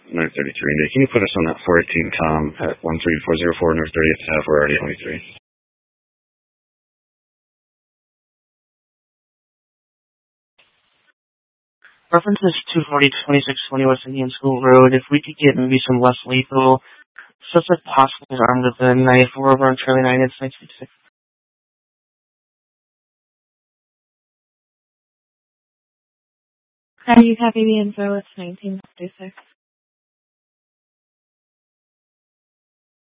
933. Nick, can you put us on that 418 com at 13404 North 30th Ave? We're already 23. Reference is 240 to 2620 West Indian School Road. If we could get maybe some less lethal, suspect possibly armed with a knife. We're over on Charlie 9, it's 966. How do you copy the info? It's 1956.